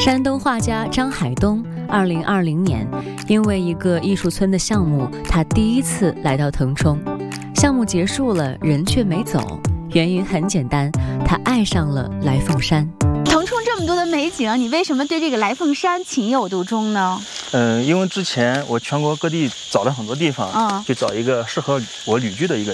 山东画家张海东2020年因为一个艺术村的项目，他第一次来到腾冲。项目结束了，人却没走，原因很简单，他爱上了来凤山。 腾冲这么多的美景，你为什么对这个来凤山情有独钟呢？ 因为之前我全国各地找了很多地方，去找一个适合我旅居的一个